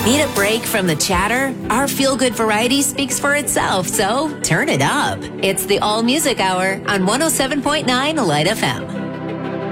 Need a break from the chatter? Our feel-good variety speaks for itself, so turn it up. It's the All Music Hour on 107.9 Light FM.